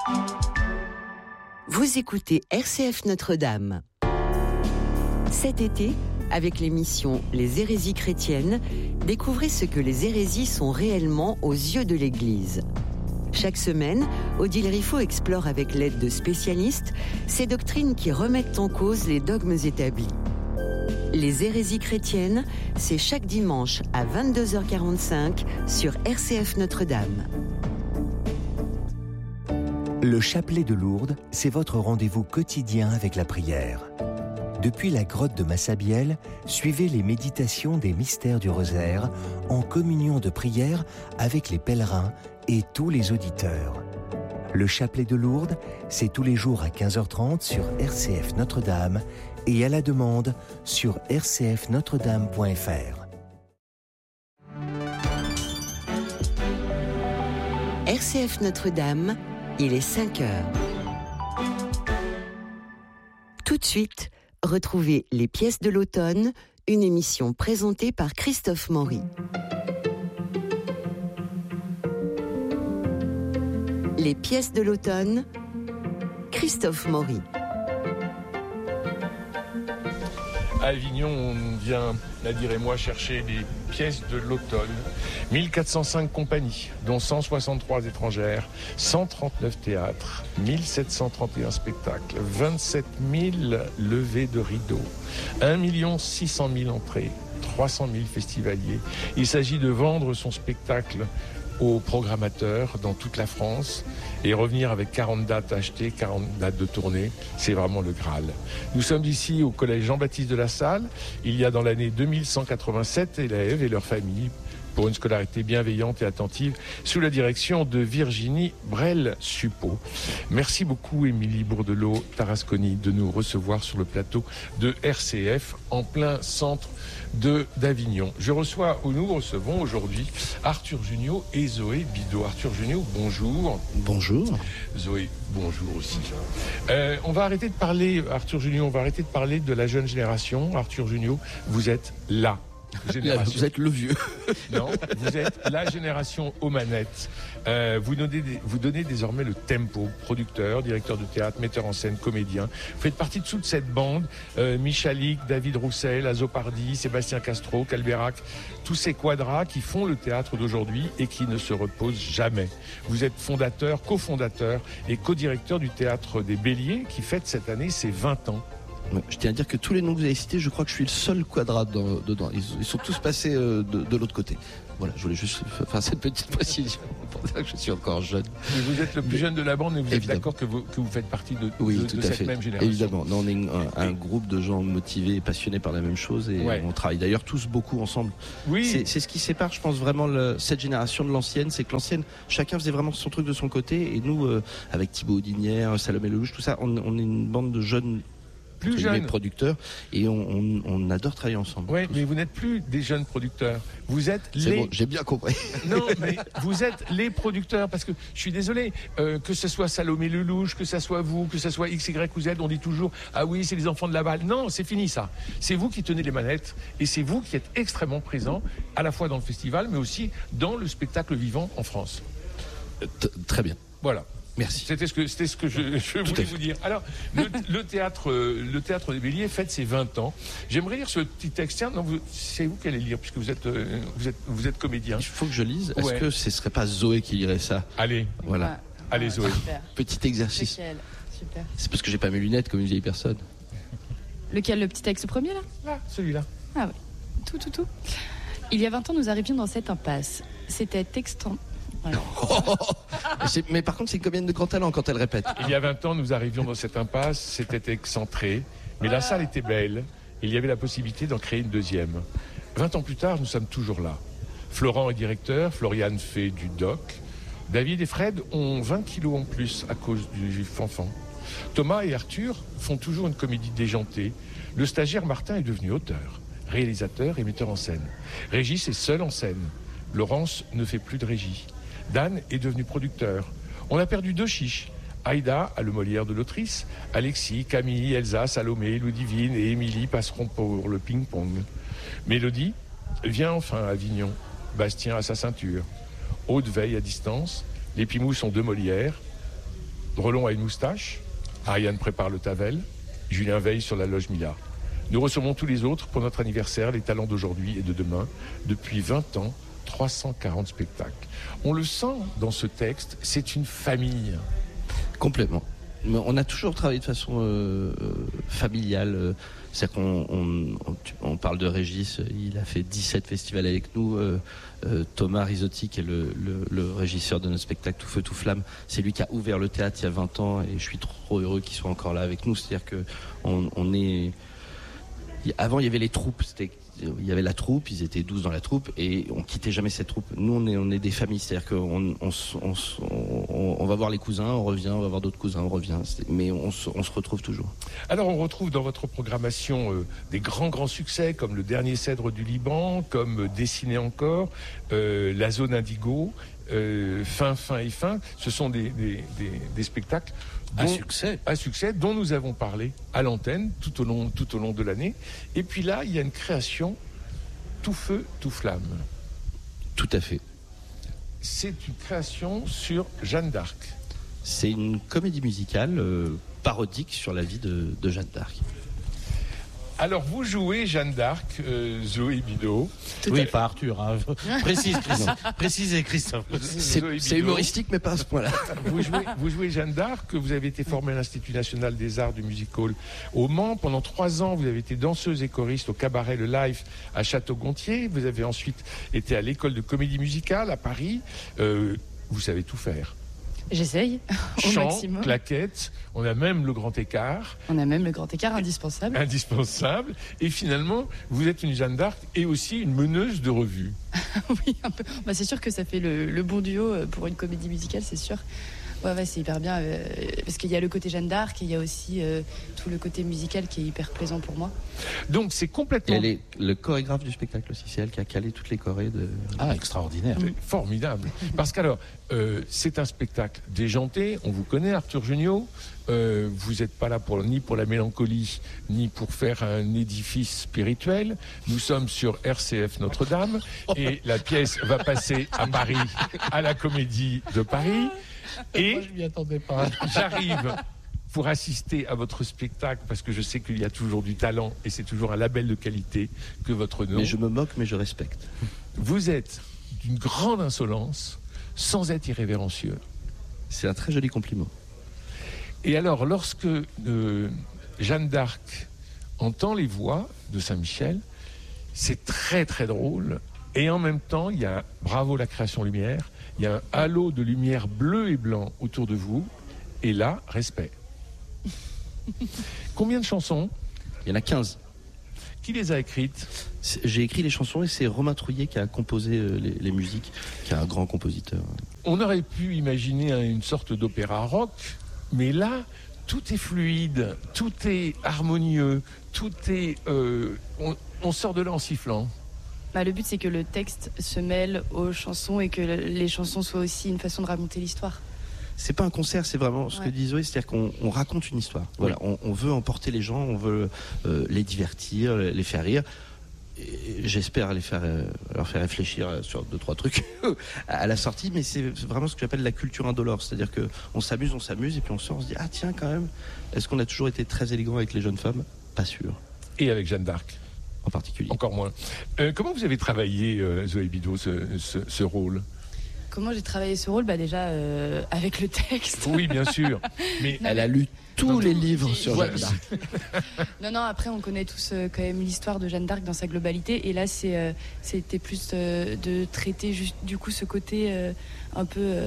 Vous écoutez RCF Notre-Dame. Cet été, avec l'émission Les hérésies chrétiennes, découvrez ce que les hérésies sont réellement aux yeux de l'Église. Chaque semaine, Odile Riffaut explore avec l'aide de spécialistes ces doctrines qui remettent en cause les dogmes établis. Les hérésies chrétiennes, c'est chaque dimanche à 22h45 sur RCF Notre-Dame. Le chapelet de Lourdes, c'est votre rendez-vous quotidien avec la prière. Depuis la grotte de Massabielle, suivez les méditations des mystères du rosaire en communion de prière avec les pèlerins et tous les auditeurs. Le chapelet de Lourdes, c'est tous les jours à 15h30 sur RCF Notre-Dame et à la demande sur rcfnotredame.fr. RCF Notre-Dame, il est 5h. Tout de suite, retrouvez Les pièces de l'automne, une émission présentée par Christophe Maury. Les pièces de l'automne, Christophe Maury. À Avignon, on vient, Nadir et moi, chercher les pièces de l'automne. 1405 compagnies, dont 163 étrangères, 139 théâtres, 1731 spectacles, 27 000 levées de rideaux, 1 600 000 entrées, 300 000 festivaliers. Il s'agit de vendre son spectacle aux programmateurs dans toute la France et revenir avec 40 dates achetées, 40 dates de tournée, c'est vraiment le Graal. Nous sommes ici au collège Jean-Baptiste de la Salle. Il y a dans l'année 2187 élèves et leurs familles pour une scolarité bienveillante et attentive sous la direction de Virginie Brel-Suppot. Merci beaucoup Émilie Bourdelot-Tarasconi de nous recevoir sur le plateau de RCF en plein centre d'Avignon. Nous recevons aujourd'hui Arthur Junio et Zoé Bidault. Arthur Junio, bonjour. Bonjour. Zoé, bonjour aussi. On va arrêter de parler, Arthur Junio, de la jeune génération. Arthur Junio, vous êtes là. Vous êtes le vieux. Non, vous êtes la génération aux manettes. Vous donnez désormais le tempo, producteur, directeur de théâtre, metteur en scène, comédien. Vous faites partie de toute cette bande, Michalik, David Roussel, Azopardi, Sébastien Castro, Calberac, tous ces quadras qui font le théâtre d'aujourd'hui et qui ne se reposent jamais. Vous êtes fondateur, cofondateur et co-directeur du théâtre des Béliers qui fête cette année ses 20 ans. Je tiens à dire que tous les noms que vous avez cités, je crois que je suis le seul quadra dedans. Ils sont tous passés de l'autre côté. Voilà, je voulais juste faire cette petite précision pour dire que je suis encore jeune. Mais vous êtes le plus jeune de la bande et vous êtes d'accord que vous faites partie de cette même génération. Évidemment. Non, on est un groupe de gens motivés et passionnés par la même chose et on travaille d'ailleurs tous beaucoup ensemble. Oui. C'est ce qui sépare, je pense, vraiment cette génération de l'ancienne. C'est que l'ancienne, chacun faisait vraiment son truc de son côté et nous, avec Thibaut Audinière, Salomé Lelouch, tout ça, on est une bande de jeunes plus jeunes producteurs et on adore travailler ensemble. Oui, mais vous n'êtes plus des jeunes producteurs. Vous êtes C'est bon, j'ai bien compris. Non, mais vous êtes les producteurs parce que je suis désolé, que ce soit Salomé Lelouch, que ce soit vous, que ce soit X, Y ou Z, on dit toujours ah oui, c'est les enfants de la balle. Non, c'est fini ça. C'est vous qui tenez les manettes et c'est vous qui êtes extrêmement présent à la fois dans le festival mais aussi dans le spectacle vivant en France. Très bien. Voilà. Merci. C'était ce que je voulais vous dire. Alors, le théâtre des Béliers fête ses 20 ans. J'aimerais lire ce petit texte. Tiens, c'est vous qui allez lire, puisque vous êtes comédien. Il faut que je lise. Est-ce que ce serait pas Zoé qui lirait ça ? Allez. Voilà. Allez, Zoé. Super. Petit exercice. Lequel ? Super. C'est parce que j'ai pas mes lunettes comme une vieille personne. Lequel ? Le petit texte premier, là ? Là, celui-là. Ah oui. Tout. Il y a 20 ans, nous arrivions dans cette impasse. C'était Mais par contre, c'est une comédienne de grand talent quand elle répète. Il y a 20 ans, nous arrivions dans cette impasse, c'était excentré, mais la salle était belle, et il y avait la possibilité d'en créer une deuxième. 20 ans plus tard, nous sommes toujours là. Florent est directeur, Floriane fait du doc, David et Fred ont 20 kilos en plus à cause du fanfan. Thomas et Arthur font toujours une comédie déjantée. Le stagiaire Martin est devenu auteur, réalisateur et metteur en scène. Régis est seul en scène. Laurence ne fait plus de régie. Dan est devenu producteur. On a perdu 2 chiches. Aïda a le Molière de l'autrice. Alexis, Camille, Elsa, Salomé, Ludivine et Émilie passeront pour le ping-pong. Mélodie vient enfin à Avignon. Bastien a sa ceinture. Aude veille à distance. Les Pimous sont 2 Molières. Drelon a une moustache, Ariane prépare le Tavel, Julien veille sur la loge Mila. Nous recevons tous les autres pour notre anniversaire, les talents d'aujourd'hui et de demain. Depuis 20 ans, 340 spectacles. On le sent dans ce texte, c'est une famille. Complètement. Mais on a toujours travaillé de façon familiale. C'est-à-dire qu'on parle de Régis, il a fait 17 festivals avec nous. Thomas Risotti, qui est le régisseur de notre spectacle Tout Feu, Tout Flamme, c'est lui qui a ouvert le théâtre il y a 20 ans et je suis trop heureux qu'il soit encore là avec nous. C'est-à-dire qu'on est... Avant, il y avait les troupes. Il y avait la troupe, ils étaient 12 dans la troupe et on quittait jamais cette troupe. Nous, on est des familles, c'est-à-dire qu'on va voir les cousins, on revient, on va voir d'autres cousins, on revient, mais on se retrouve toujours. Alors, on retrouve dans votre programmation des grands succès comme Le Dernier Cèdre du Liban, comme Dessiner encore, La Zone Indigo, Fin et Fin. Ce sont des spectacles à succès dont nous avons parlé à l'antenne tout au long de l'année. Et puis là, il y a une création Tout Feu, Tout Flamme. Tout à fait. C'est une création sur Jeanne d'Arc. C'est une comédie musicale parodique sur la vie de Jeanne d'Arc. Alors, vous jouez Jeanne d'Arc, Zoé Bidault. Oui, pas Arthur. Hein. Précisez, Christophe. C'est humoristique, mais pas à ce point-là. Vous jouez Jeanne d'Arc, vous avez été formée à l'Institut National des Arts du Music-Hall au Mans. Pendant 3 ans, vous avez été danseuse et choriste au cabaret Le Life à Château-Gontier. Vous avez ensuite été à l'école de comédie musicale à Paris. Vous savez tout faire. J'essaye au Chant, maximum. claquettes, on a même le grand écart. On a même le grand écart indispensable. Indispensable. Et finalement, vous êtes une Jeanne d'Arc et aussi une meneuse de revue. Oui, un peu. Bah, c'est sûr que ça fait le bon duo pour une comédie musicale, c'est sûr. Ouais, c'est hyper bien. Parce qu'il y a le côté Jeanne d'Arc et il y a aussi tout le côté musical qui est hyper plaisant pour moi. Donc c'est complètement... Elle est le chorégraphe du spectacle aussi, c'est elle qui a calé toutes les chorés de... Ah, extraordinaire. Formidable. Parce qu'alors, c'est un spectacle déjanté, on vous connaît, Arthur Jugnot. Vous n'êtes pas là ni pour la mélancolie, ni pour faire un édifice spirituel. Nous sommes sur RCF Notre-Dame et la pièce va passer à Paris, à la Comédie de Paris. Et moi, je m'y attendais pas. J'arrive pour assister à votre spectacle parce que je sais qu'il y a toujours du talent et c'est toujours un label de qualité que votre nom. Mais je me moque, mais je respecte. Vous êtes d'une grande insolence sans être irrévérencieux. C'est un très joli compliment. Et alors, lorsque Jeanne d'Arc entend les voix de Saint-Michel, c'est très très drôle. Et en même temps, il y a bravo la création lumière, il y a un halo de lumière bleu et blanc autour de vous. Et là, respect. Combien de chansons ? Il y en a 15. Qui les a écrites ? J'ai écrit les chansons et c'est Romain Trouillet qui a composé les musiques, qui est un grand compositeur. On aurait pu imaginer une sorte d'opéra rock, mais là, tout est fluide, tout est harmonieux, tout est... on sort de là en sifflant. Bah, le but, c'est que le texte se mêle aux chansons et que les chansons soient aussi une façon de raconter l'histoire. C'est pas un concert, c'est vraiment ce que dit Zoé, c'est-à-dire qu'on raconte une histoire. Voilà, on veut emporter les gens, on veut les divertir, les faire rire. Et j'espère leur faire réfléchir sur 2-3 trucs à la sortie, mais c'est vraiment ce que j'appelle la culture indolore, c'est-à-dire qu'on s'amuse et puis on sort, on se dit ah tiens quand même, est-ce qu'on a toujours été très élégant avec les jeunes femmes ? Pas sûr. Et avec Jeanne d'Arc en particulier. Encore moins. Comment vous avez travaillé, Zoé Bidault, ce rôle ? Comment j'ai travaillé ce rôle ? Bah déjà avec le texte. Oui, bien sûr. Mais elle a lu tous les livres sur Jeanne d'Arc. Non, après on connaît tous quand même l'histoire de Jeanne d'Arc dans sa globalité. Et là, c'était plus de traiter juste du coup ce côté un peu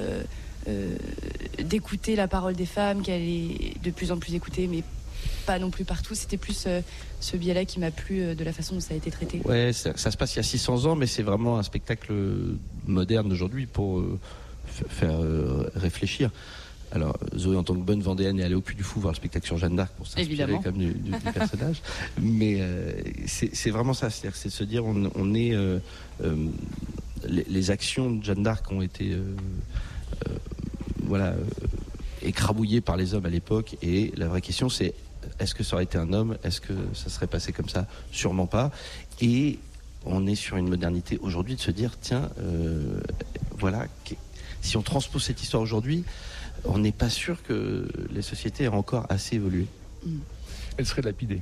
d'écouter la parole des femmes, qu'elle est de plus en plus écoutée, mais pas non plus partout. C'était plus ce biais-là qui m'a plu de la façon dont ça a été traité. Ouais, ça se passe il y a 600 ans, mais c'est vraiment un spectacle moderne d'aujourd'hui pour faire réfléchir. Alors, Zoé, en tant que bonne Vendéenne, est allée au Puy du Fou voir le spectacle sur Jeanne d'Arc pour s'inspirer comme du personnage. Mais c'est vraiment ça, c'est-à-dire c'est de se dire on est les actions de Jeanne d'Arc ont été écrabouillées par les hommes à l'époque, et la vraie question c'est est-ce que ça aurait été un homme ? Est-ce que ça serait passé comme ça ? Sûrement pas. Et on est sur une modernité aujourd'hui de se dire tiens, si on transpose cette histoire aujourd'hui, on n'est pas sûr que les sociétés aient encore assez évolué. Elle serait lapidée.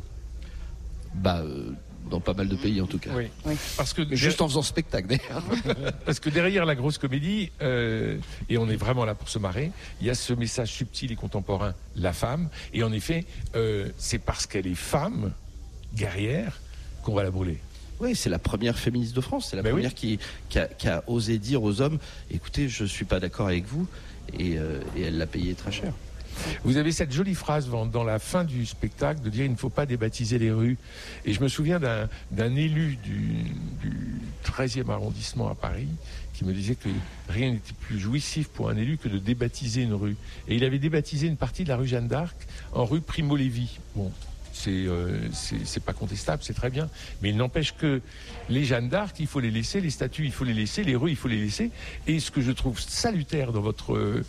Dans pas mal de pays en tout cas. Oui. Parce que juste en faisant spectacle d'ailleurs. Parce que derrière la grosse comédie, et on est vraiment là pour se marrer, il y a ce message subtil et contemporain, la femme. Et en effet, c'est parce qu'elle est femme, guerrière, qu'on va la brûler. Oui, c'est la première féministe de France. C'est la première qui a osé dire aux hommes, écoutez, je suis pas d'accord avec vous, et elle l'a payé très cher. Vous avez cette jolie phrase dans la fin du spectacle de dire il ne faut pas débaptiser les rues. Et je me souviens d'un élu du 13e arrondissement à Paris qui me disait que rien n'était plus jouissif pour un élu que de débaptiser une rue. Et il avait débaptisé une partie de la rue Jeanne d'Arc en rue Primo Levi. Bon, c'est pas contestable, c'est très bien. Mais il n'empêche que les Jeanne d'Arc, il faut les laisser, les statues, il faut les laisser, les rues, il faut les laisser. Et ce que je trouve salutaire dans votre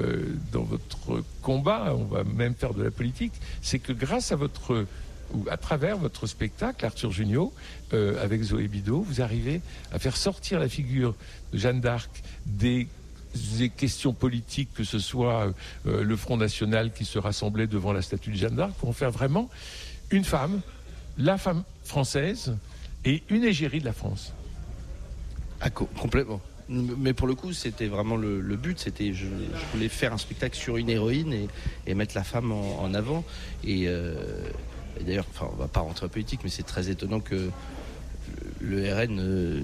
combat, on va même faire de la politique, c'est que grâce à à travers votre spectacle, Arthur Jugnot, avec Zoé Bidault, vous arrivez à faire sortir la figure de Jeanne d'Arc des questions politiques, que ce soit le Front National qui se rassemblait devant la statue de Jeanne d'Arc, pour en faire vraiment une femme, la femme française et une égérie de la France. Complètement. Mais pour le coup, c'était vraiment le but. C'était, je voulais faire un spectacle sur une héroïne et mettre la femme en avant. Et d'ailleurs, on va pas rentrer en politique, mais c'est très étonnant que le RN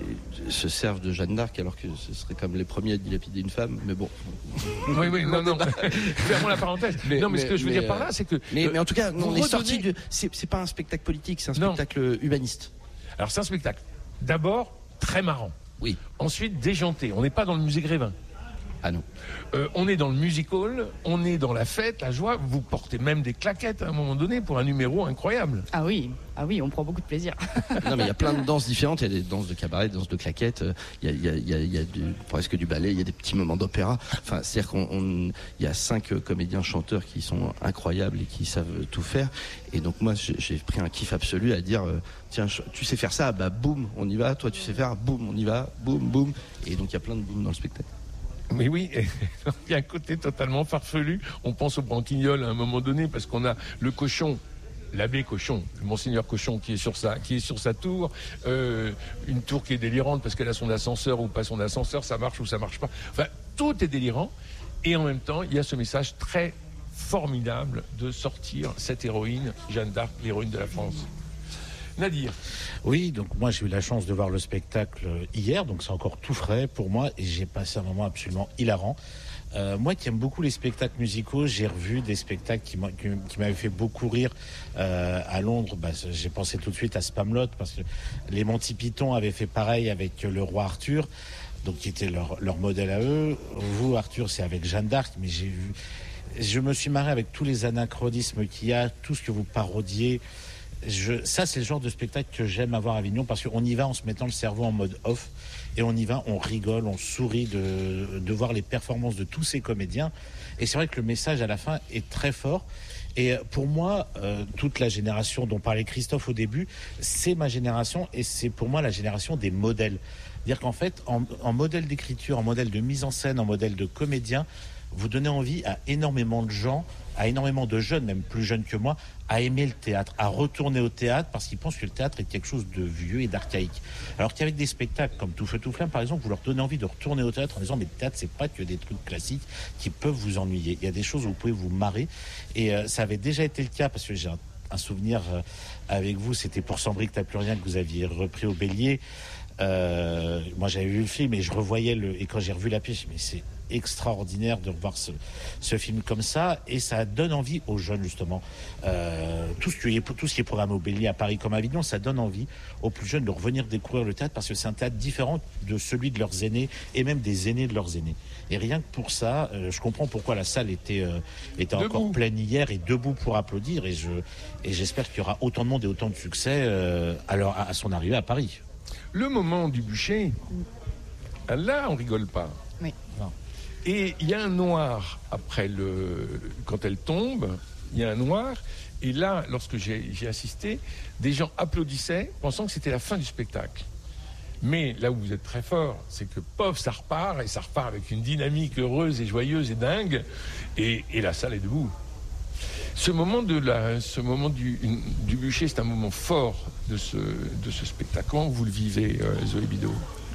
se serve de Jeanne d'Arc alors que ce serait comme les premiers à dilapider une femme, mais bon. Oui, non. Fermons la parenthèse. Mais ce que je veux dire par là, c'est que. Mais en tout cas, on est sorti de. C'est pas un spectacle politique, c'est un spectacle humaniste. Alors c'est un spectacle. D'abord, très marrant. Oui. Ensuite, déjanté. On n'est pas dans le musée Grévin. Ah non. On est dans le music hall, on est dans la fête, la joie. Vous portez même des claquettes à un moment donné pour un numéro incroyable. Ah oui, on prend beaucoup de plaisir. Non, mais il y a plein de danses différentes. Il y a des danses de cabaret, des danses de claquettes. Il y a presque du ballet. Il y a des petits moments d'opéra. Enfin, c'est-à-dire il y a 5 comédiens chanteurs qui sont incroyables et qui savent tout faire. Et donc moi, j'ai pris un kiff absolu à dire tiens, tu sais faire ça, bah boum, on y va. Toi, tu sais faire, boum, on y va, boum, boum. Et donc il y a plein de boum dans le spectacle. Mais oui, il y a un côté totalement farfelu. On pense au branquignol à un moment donné parce qu'on a le cochon, l'abbé Cochon, le monseigneur Cochon qui est sur sa tour, une tour qui est délirante parce qu'elle a son ascenseur ou pas son ascenseur, ça marche ou ça marche pas. Enfin, tout est délirant et en même temps, il y a ce message très formidable de sortir cette héroïne, Jeanne d'Arc, l'héroïne de la France. Nadir. Oui, donc moi j'ai eu la chance de voir le spectacle hier, donc c'est encore tout frais pour moi et j'ai passé un moment absolument hilarant. Moi qui aime beaucoup les spectacles musicaux, j'ai revu des spectacles qui m'avaient fait beaucoup rire à Londres. J'ai pensé tout de suite à Spamalot parce que les Monty Python avaient fait pareil avec le roi Arthur, donc qui était leur modèle à eux. Vous, Arthur, c'est avec Jeanne d'Arc, mais je me suis marré avec tous les anachronismes qu'il y a, tout ce que vous parodiez. Ça, c'est le genre de spectacle que j'aime avoir à Avignon parce qu'on y va en se mettant le cerveau en mode off et on y va, on rigole, on sourit de voir les performances de tous ces comédiens. Et c'est vrai que le message à la fin est très fort. Et pour moi, toute la génération dont parlait Christophe au début, c'est ma génération et c'est pour moi la génération des modèles. C'est-à-dire qu'en fait, en modèle d'écriture, en modèle de mise en scène, en modèle de comédien, vous donnez envie à énormément de gens, à énormément de jeunes, même plus jeunes que moi, à aimer le théâtre, à retourner au théâtre parce qu'ils pensent que le théâtre est quelque chose de vieux et d'archaïque. Alors qu'avec des spectacles comme Tout feu tout flamme, par exemple, vous leur donnez envie de retourner au théâtre en disant mais le théâtre c'est pas que des trucs classiques qui peuvent vous ennuyer. Il y a des choses où vous pouvez vous marrer et ça avait déjà été le cas parce que j'ai un souvenir avec vous, c'était pour Sans briques t'as plus rien que vous aviez repris au Bélier. Moi j'avais vu le film et je revoyais et quand j'ai revu la pièce, mais c'est extraordinaire de revoir ce film comme ça et ça donne envie aux jeunes justement tout ce qui est programmé au Bélier à Paris comme à Avignon, ça donne envie aux plus jeunes de revenir découvrir le théâtre parce que c'est un théâtre différent de celui de leurs aînés et même des aînés de leurs aînés et rien que pour ça je comprends pourquoi la salle était encore pleine hier et debout pour applaudir et j'espère qu'il y aura autant de monde et autant de succès à son arrivée à Paris. Le moment du bûcher, là on rigole pas. Oui. Non. Et il y a un noir quand elle tombe, il y a un noir. Et là, lorsque j'ai assisté, des gens applaudissaient, pensant que c'était la fin du spectacle. Mais là où vous êtes très fort, c'est que pof, ça repart, et ça repart avec une dynamique heureuse et joyeuse et dingue, et la salle est debout. Ce moment du bûcher, c'est un moment fort de ce spectacle. Comment vous le vivez, Zoé Bidault ?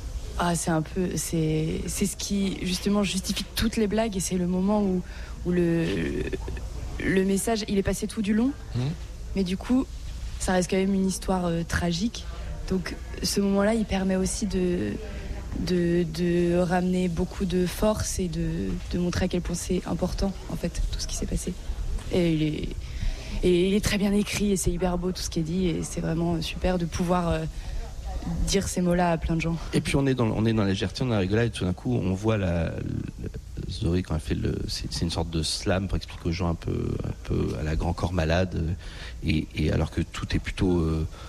C'est ce qui justement justifie toutes les blagues, et c'est le moment où le message, il est passé tout du long, mais du coup, ça reste quand même une histoire tragique. Donc, ce moment-là, il permet aussi de ramener beaucoup de force et de montrer à quel point c'est important, en fait, tout ce qui s'est passé. Et il est très bien écrit, et c'est hyper beau tout ce qui est dit, et c'est vraiment super de pouvoir dire ces mots-là à plein de gens. Et puis on est dans la légèreté, on a rigolé, et tout d'un coup on voit Zoé quand elle fait c'est une sorte de slam pour expliquer aux gens un peu à la Grand Corps Malade, et alors que tout est plutôt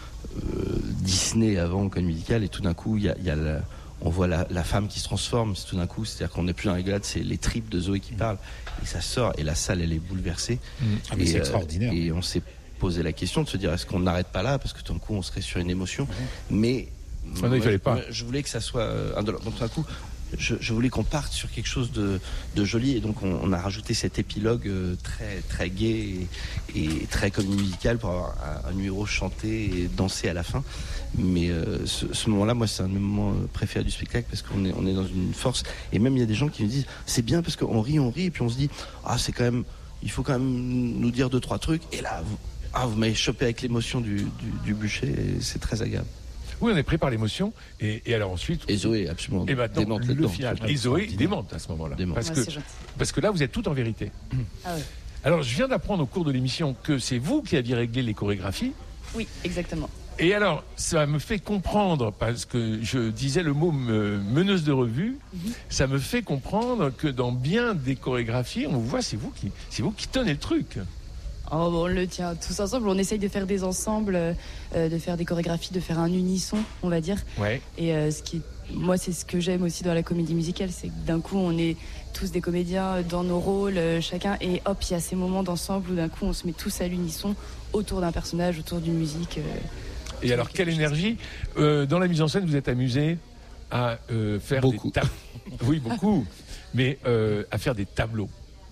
Disney avant comme musical, et tout d'un coup on voit la femme qui se transforme, c'est tout d'un coup, c'est-à-dire qu'on n'est plus dans la rigolade, c'est les tripes de Zoé qui parlent, et ça sort, et la salle elle est bouleversée. Mais c'est extraordinaire. Et on s'est posé la question de se dire, est-ce qu'on n'arrête pas là, parce que tout d'un coup on serait sur une émotion, mais non, il fallait pas. Je voulais que ça soit indolore. Donc tout d'un coup, je voulais qu'on parte sur quelque chose de joli, et donc on a rajouté cet épilogue très très gai et très comédie musicale pour avoir un numéro chanté et dansé à la fin. Mais ce moment-là, moi, c'est un de mes moments préférés du spectacle, parce qu'on est dans une force. Et même il y a des gens qui me disent, c'est bien parce qu'on rit, et puis on se dit, c'est quand même, il faut quand même nous dire 2-3 trucs. Et là, vous m'avez chopé avec l'émotion du bûcher, et c'est très agréable. Oui, on est pris par l'émotion, et alors ensuite... Et Zoé, absolument. Et maintenant, démente le final. Et Zoé démente à ce moment-là. Parce que là, vous êtes tout en vérité. Ah ouais. Alors, je viens d'apprendre au cours de l'émission que c'est vous qui aviez réglé les chorégraphies. Oui, exactement. Et alors, ça me fait comprendre, parce que je disais le mot meneuse de revue, ça me fait comprendre que dans bien des chorégraphies, on voit, c'est vous qui tenez le truc. On le tient tous ensemble, on essaye de faire des ensembles, de faire des chorégraphies, de faire un unisson, on va dire. Ouais. Et moi, c'est ce que j'aime aussi dans la comédie musicale, c'est que d'un coup, on est tous des comédiens dans nos rôles, chacun, et hop, il y a ces moments d'ensemble où d'un coup, on se met tous à l'unisson autour d'un personnage, autour d'une musique. Et alors, quelle énergie dans la mise en scène, vous êtes amusé à faire beaucoup. Oui, beaucoup, mais à faire des tableaux.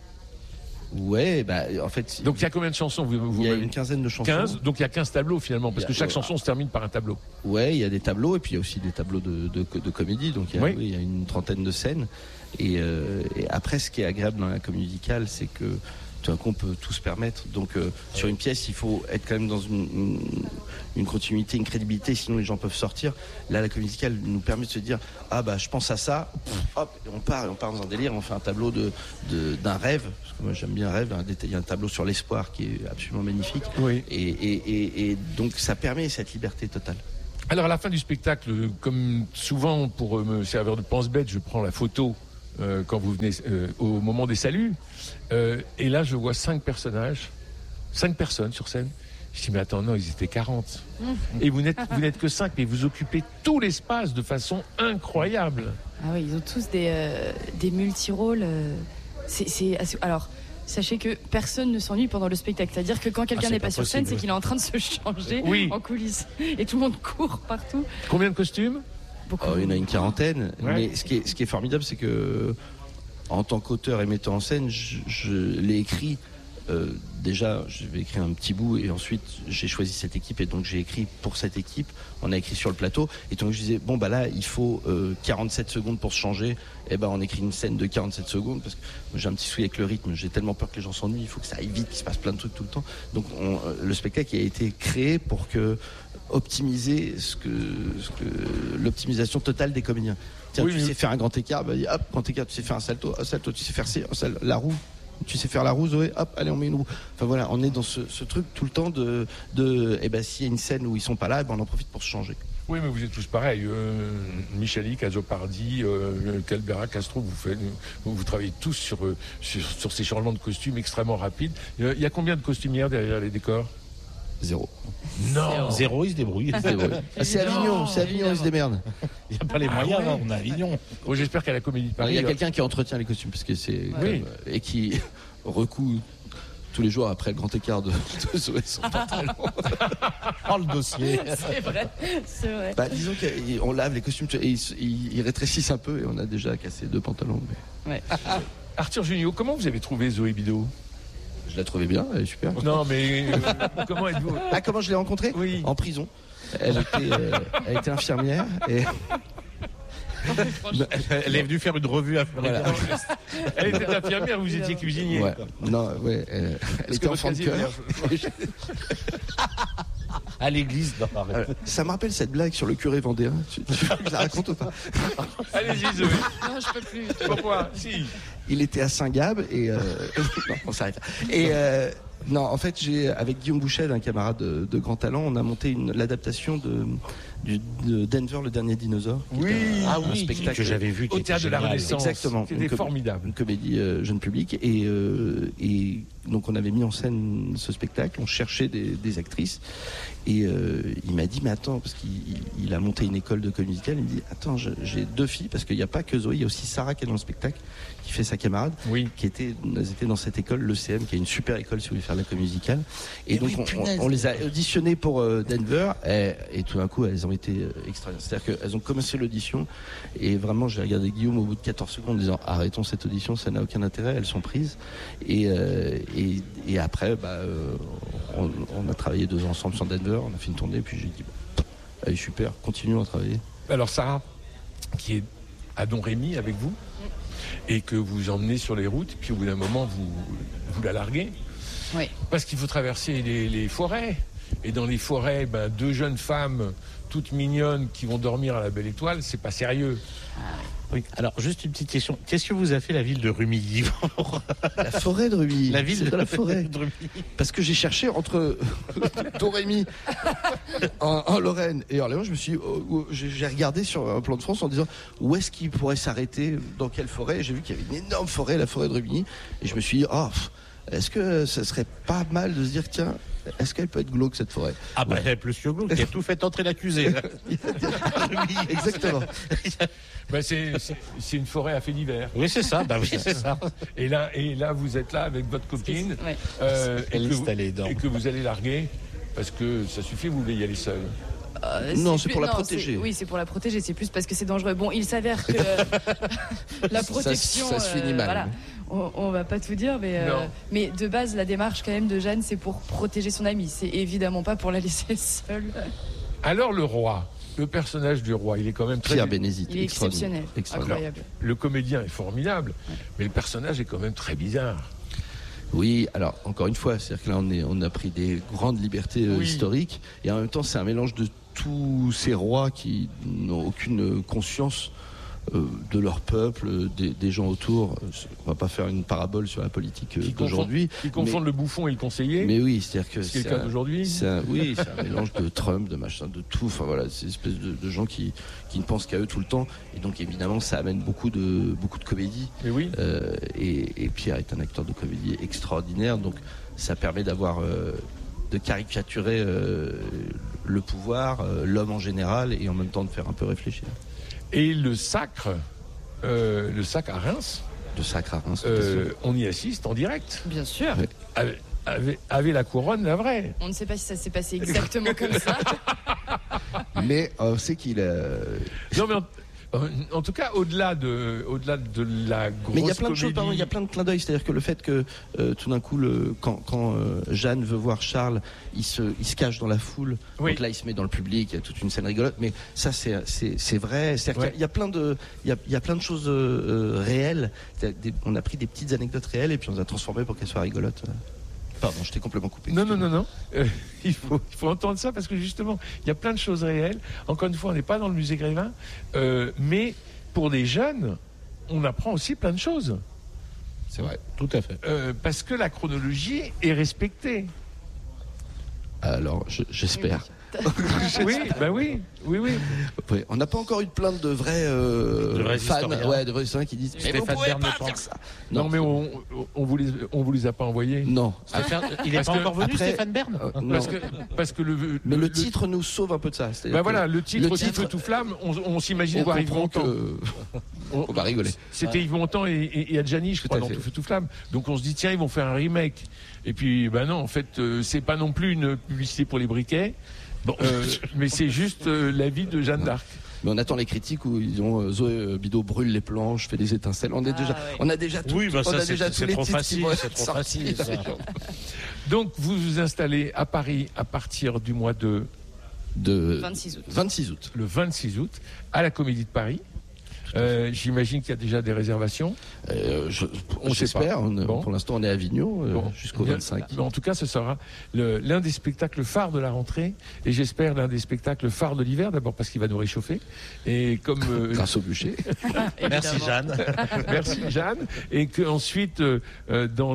Ouais, en fait... Donc il y a combien de chansons Il y a une quinzaine de chansons. 15, donc il y a 15 tableaux finalement, parce que chaque chanson se termine par un tableau. Ouais, il y a des tableaux, et puis il y a aussi des tableaux de comédie, donc il y a une trentaine de scènes. Et après, ce qui est agréable dans la comédie musicale, c'est que tout d'un coup, on peut tout se permettre. Donc sur une pièce, il faut être quand même dans une continuité, une crédibilité, sinon les gens peuvent sortir. Là, la comédie musicale nous permet de se dire, je pense à ça, hop, et on part dans un délire, on fait un tableau d'un rêve, parce que moi j'aime bien un rêve, il y a un tableau sur l'espoir qui est absolument magnifique. Oui. Et donc ça permet cette liberté totale. Alors à la fin du spectacle, comme souvent pour me servir de pense-bête, je prends la photo quand vous venez au moment des saluts, et là je vois 5 personnes sur scène. Je dis, mais attends, non, ils étaient 40. Et vous n'êtes que 5, mais vous occupez tout l'espace de façon incroyable. Ah oui, ils ont tous des multi-rôles. Alors, sachez que personne ne s'ennuie pendant le spectacle. C'est-à-dire que quand quelqu'un n'est pas sur scène, c'est qu'il est en train de se changer en coulisses. Et tout le monde court partout. Combien de costumes ? Beaucoup. Il y en a une quarantaine. Ouais. Mais ce qui est formidable, c'est que en tant qu'auteur et metteur en scène, je l'ai écrit. Déjà, je vais écrire un petit bout, et ensuite j'ai choisi cette équipe, et donc j'ai écrit pour cette équipe. On a écrit sur le plateau, et donc je disais là il faut 47 secondes pour se changer. Et on écrit une scène de 47 secondes, parce que j'ai un petit souci avec le rythme, j'ai tellement peur que les gens s'ennuient, il faut que ça aille vite, qu'il se passe plein de trucs tout le temps. Donc le spectacle a été créé pour optimiser l'optimisation totale des comédiens. Tiens, tu sais faire un grand écart, hop, grand écart, tu sais faire un salto, tu sais faire la roue. Tu sais faire la roue, Zoé, hop, allez, on met une roue. Enfin voilà, on est dans ce truc tout le temps de s'il y a une scène où ils sont pas là, on en profite pour se changer. Oui, mais vous êtes tous pareils. Michalik, Azopardi, Calbera, Castro, vous travaillez tous sur ces changements de costumes extrêmement rapides. Il y a combien de costumières derrière les décors ? 0. Non. 0, ils se débrouillent. C'est Avignon, ils se démerdent. Il n'y a pas les moyens, on a Avignon. Bon, j'espère qu'à la Comédie de Paris... Il y a quelqu'un qui entretient les costumes, parce que c'est et qui recoue tous les jours après le grand écart de Zoé son pantalon. Oh, le dossier. C'est vrai. Bah, disons qu'on lave les costumes et ils rétrécissent un peu et on a déjà cassé 2 pantalons. Mais... Ouais. Arthur Junio, comment vous avez trouvé Zoé Bido? Je la trouvais bien, elle est super. Non, mais comment êtes-vous? Ah, comment je l'ai rencontrée? Oui. En prison. Elle était infirmière et... Elle est venue faire une revue à Voilà. Elle était infirmière, vous étiez cuisinier. Ouais. Non, ouais, elle était enfant de cœur. à l'église. Non, ça me rappelle cette blague sur le curé vendéen. Tu la racontes ou pas? Allez-y, Zoé. Non, je peux plus. Pourquoi? Si. Il était à Saint-Gab et... non, on s'arrête. Et... non, en fait, avec Guillaume Bouchel, un camarade de grand talent, on a monté l'adaptation de Denver, le dernier dinosaure. Oui, un spectacle que j'avais vu. Au théâtre de la Renaissance. Exactement. C'était formidable. Une comédie jeune public. Et donc, on avait mis en scène ce spectacle. On cherchait des actrices. Et il m'a dit, mais attends, parce qu'il a monté une école de comédie musicale. Il me dit, attends, j'ai 2 filles, parce qu'il n'y a pas que Zoé, il y a aussi Sarah qui est dans le spectacle, qui fait sa camarade, oui. Elles étaient dans cette école, l'ECM, qui est une super école si vous voulez faire de la comédie musicale. Et donc, on les a auditionnées pour Denver, et tout d'un coup, elles ont été extraordinaires. C'est-à-dire qu'elles ont commencé l'audition, et vraiment, j'ai regardé Guillaume au bout de 14 secondes en disant, arrêtons cette audition, ça n'a aucun intérêt, elles sont prises. Et après, on a travaillé 2 ans ensemble sur Denver, on a fait une tournée, puis j'ai dit, elle est super, continuons à travailler. Alors Sarah, qui est à Don Rémy avec vous, et que vous emmenez sur les routes, puis au bout d'un moment, vous la larguez. Oui. Parce qu'il faut traverser les forêts. Et dans les forêts, 2 jeunes femmes toutes mignonnes qui vont dormir à la Belle Étoile, c'est pas sérieux. Oui. Alors, juste une petite question. Qu'est-ce que vous a fait la ville de Rumilly? La forêt de Rumilly. La ville de la forêt de Rumilly. Parce que j'ai cherché entre Domrémy en Lorraine et Orléans, je me suis j'ai regardé sur un plan de France en disant où est-ce qu'il pourrait s'arrêter, dans quelle forêt, et j'ai vu qu'il y avait une énorme forêt, la forêt de Rumilly, et je me suis dit, est-ce que ça serait pas mal de se dire, tiens, est-ce qu'elle peut être glauque cette forêt? Ah bah elle est plus que glauque, qui a tout fait entrer l'accusé. Exactement. C'est une forêt à fait divers. Oui, c'est ça. Oui, c'est ça. Et là, vous êtes là avec votre copine, ouais. et que vous allez larguer, parce que ça suffit, vous voulez y aller seul. Non, c'est pour la protéger. Oui, c'est pour la protéger, c'est plus parce que c'est dangereux. Bon, il s'avère que la protection... Ça se finit mal. Voilà. On va pas tout dire, mais de base, la démarche quand même de Jeanne, c'est pour protéger son amie. C'est évidemment pas pour la laisser seule. Alors le roi, le personnage du roi, il est quand même très... Pierre Bénézit. Il est exceptionnel, incroyable. Le comédien est formidable, mais le personnage est quand même très bizarre. Oui, alors encore une fois, c'est-à-dire que là on a pris des grandes libertés historiques, et en même temps c'est un mélange de tous ces rois qui n'ont aucune conscience de leur peuple, des gens autour. On va pas faire une parabole sur la politique d'aujourd'hui. Qui confondent le bouffon et le conseiller. Mais oui, c'est-à-dire que c'est le cas d'aujourd'hui. C'est un mélange de Trump, de machin, de tout. Enfin voilà, c'est une espèce de gens qui ne pensent qu'à eux tout le temps. Et donc évidemment, ça amène beaucoup de comédie. Mais oui. Et Pierre est un acteur de comédie extraordinaire. Donc ça permet de caricaturer le pouvoir, l'homme en général, et en même temps de faire un peu réfléchir. Et le sacre à Reims. Le sacre à Reims. On y assiste en direct. Bien sûr. Ouais. Avec la couronne, la vraie. On ne sait pas si ça s'est passé exactement comme ça. Mais on sait qu'il a... Non, mais en tout cas, au-delà de la grosse mais il y a plein de choses, comédie... il y a plein de clins d'œil. C'est-à-dire que le fait que tout d'un coup, quand Jeanne veut voir Charles, il se cache dans la foule. Oui. Donc là, il se met dans le public. Il y a toute une scène rigolote. Mais ça, c'est vrai. C'est-à-dire qu'il y a plein de choses réelles. On a pris des petites anecdotes réelles et puis on les a transformées pour qu'elles soient rigolotes. Pardon, je t'ai complètement coupé. Non. Il faut entendre ça parce que justement, il y a plein de choses réelles. Encore une fois, on n'est pas dans le musée Grévin, mais pour des jeunes, on apprend aussi plein de choses. C'est vrai, tout à fait. Parce que la chronologie est respectée. Alors, j'espère. Oui. Ouais, on n'a pas encore eu de plainte de vrais fans, de vrais historiens qui disent mais vous pouvez pas faire ça. Non, mais on vous les a pas envoyés. Non. Il est pas encore venu, Stéphane Bern. Parce que le titre nous sauve un peu de ça. Le titre Feu tout flamme, on s'imagine voir Yves Montand. On va rigoler. C'était Yves Montand et Adjani, je crois, dans Feu tout flamme. Donc on se dit tiens, ils vont faire un remake. Et puis, non, en fait, c'est pas non plus une publicité pour les briquets, mais c'est juste la vie de Jeanne d'Arc. Mais on attend les critiques où ils ont Zoé Bidault brûle les planches, fait des étincelles. On a déjà tout. Oui, on a déjà tous les titres qui vont être c'est trop facile. Ça. Donc, vous vous installez à Paris à partir du mois de 26 août. 26 août. Le 26 août, à la Comédie de Paris. J'imagine qu'il y a déjà des réservations. J'espère. Pour l'instant, on est à Avignon jusqu'au 25. En tout cas, ce sera l'un des spectacles phares de la rentrée, et j'espère l'un des spectacles phares de l'hiver. D'abord parce qu'il va nous réchauffer, et comme grâce au bûcher. Merci Jeanne. Merci Jeanne, et qu'ensuite dans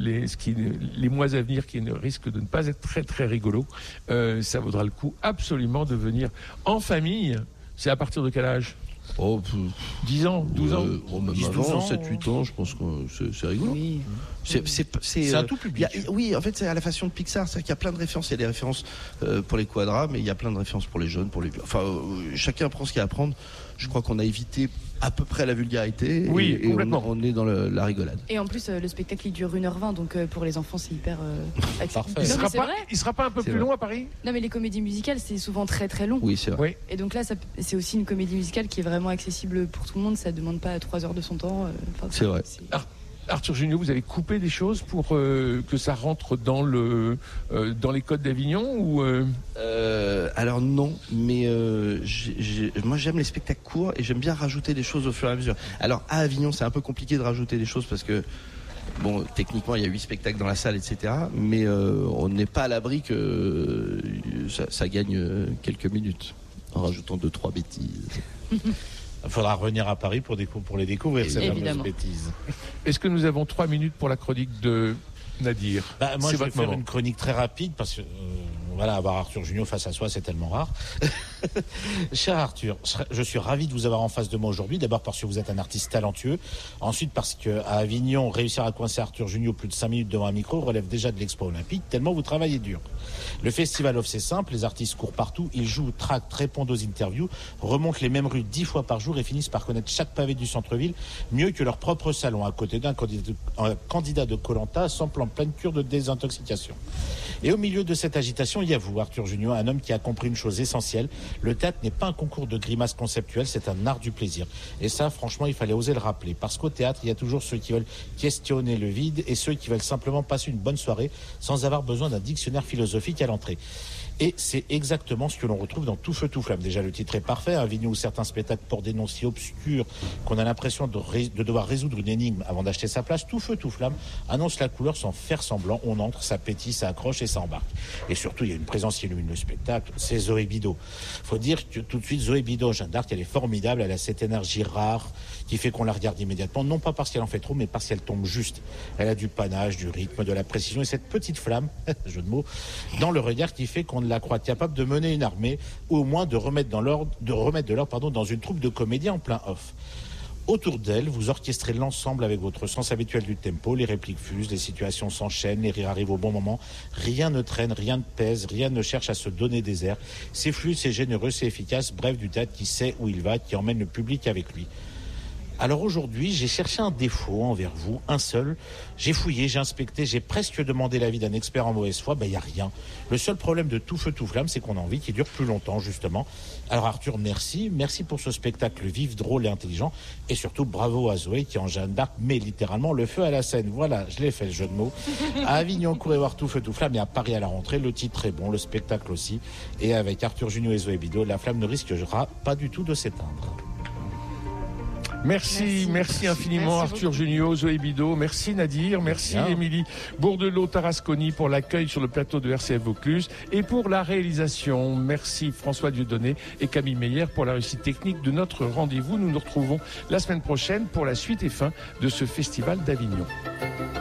les mois à venir, qui risquent de ne pas être très très rigolos, ça vaudra le coup absolument de venir en famille. C'est à partir de quel âge? 10 ans, 12 ans, même 10, avant, 12 ans, 7-8 ans, je pense que c'est rigolo. Oui. C'est un tout public. Oui, en fait, c'est à la façon de Pixar, c'est-à-dire qu'il y a plein de références. Il y a des références pour les quadras, mais il y a plein de références pour les jeunes, pour les vieux. Enfin, chacun prend ce qu'il y a à prendre. Je crois qu'on a évité à peu près la vulgarité. Oui, et complètement. on est dans la rigolade. Et en plus, le spectacle il dure 1h20, donc pour les enfants, c'est hyper accessible. Parfait. Il sera pas un peu plus long à Paris? Non, mais les comédies musicales, c'est souvent très très long. Oui, c'est vrai. Oui. Et donc là, c'est aussi une comédie musicale qui est vraiment accessible pour tout le monde. Ça demande pas 3 heures de son temps. C'est vrai. Arthur Junio, vous avez coupé des choses pour que ça rentre dans les codes d'Avignon ou Alors non, mais moi j'aime les spectacles courts et j'aime bien rajouter des choses au fur et à mesure. Alors à Avignon, c'est un peu compliqué de rajouter des choses parce que techniquement il y a 8 spectacles dans la salle, etc. Mais on n'est pas à l'abri que ça gagne quelques minutes en rajoutant 2-3 bêtises. Il faudra revenir à Paris pour les découvrir, ces fameuses bêtises. Est-ce que nous avons 3 minutes pour la chronique de Nadir? Moi, je vais faire une chronique très rapide parce que avoir Arthur Junio face à soi, c'est tellement rare. Cher Arthur, je suis ravi de vous avoir en face de moi aujourd'hui. D'abord parce que vous êtes un artiste talentueux. Ensuite parce qu'à Avignon, réussir à coincer Arthur Junio plus de 5 minutes devant un micro relève déjà de l'exploit olympique, tellement vous travaillez dur. Le Festival Off, c'est simple. Les artistes courent partout. Ils jouent, tractent, répondent aux interviews, remontent les mêmes rues 10 fois par jour et finissent par connaître chaque pavé du centre-ville mieux que leur propre salon, à côté d'un candidat de Koh-Lanta sans plan pleine cure de désintoxication. Et au milieu de cette agitation, il y a vous, Arthur Junio, un homme qui a compris une chose essentielle. Le théâtre n'est pas un concours de grimaces conceptuelles, c'est un art du plaisir. Et ça, franchement, il fallait oser le rappeler. Parce qu'au théâtre, il y a toujours ceux qui veulent questionner le vide et ceux qui veulent simplement passer une bonne soirée sans avoir besoin d'un dictionnaire philosophique à l'entrée. Et c'est exactement ce que l'on retrouve dans Tout Feu Tout Flamme. Déjà, le titre est parfait. Avignon où certains spectacles portent des noms si obscurs qu'on a l'impression de devoir résoudre une énigme avant d'acheter sa place. Tout Feu Tout Flamme annonce la couleur sans faire semblant. On entre, ça pétille, ça accroche et ça embarque. Et surtout, il y a une présence qui illumine le spectacle. C'est Zoé Bidault. Faut dire que tout de suite, Zoé Bidault, Jeanne d'Arc, elle est formidable. Elle a cette énergie rare qui fait qu'on la regarde immédiatement. Non pas parce qu'elle en fait trop, mais parce qu'elle tombe juste. Elle a du panache, du rythme, de la précision et cette petite flamme, jeu de mots, dans le regard qui fait qu'on la croit capable de mener une armée ou au moins de remettre de l'ordre dans une troupe de comédiens en plein off. Autour d'elle, vous orchestrez l'ensemble avec votre sens habituel du tempo, les répliques fusent, les situations s'enchaînent, les rires arrivent au bon moment, rien ne traîne, rien ne pèse, rien ne cherche à se donner des airs. C'est fluide, c'est généreux, c'est efficace, bref, du théâtre qui sait où il va, qui emmène le public avec lui. Alors aujourd'hui, j'ai cherché un défaut envers vous, un seul. J'ai fouillé, j'ai inspecté, j'ai presque demandé l'avis d'un expert en mauvaise foi. Il n'y a rien. Le seul problème de Tout Feu Tout Flamme, c'est qu'on a envie qu'il dure plus longtemps, justement. Alors Arthur, merci. Merci pour ce spectacle vif, drôle et intelligent. Et surtout, bravo à Zoé qui, en Jeanne d'Arc, met littéralement le feu à la scène. Voilà, je l'ai fait, le jeu de mots. À Avignon, courez voir Tout Feu Tout Flamme et à Paris à la rentrée. Le titre est bon, le spectacle aussi. Et avec Arthur Junio et Zoé Bidault, la flamme ne risquera pas du tout de s'éteindre. Merci infiniment Arthur Junio, Zoé Bidault, merci Nadir, merci Émilie Bourdelot-Tarasconi pour l'accueil sur le plateau de RCF Vaucluse et pour la réalisation. Merci François Dieudonné et Camille Meyer pour la réussite technique de notre rendez-vous. Nous nous retrouvons la semaine prochaine pour la suite et fin de ce festival d'Avignon.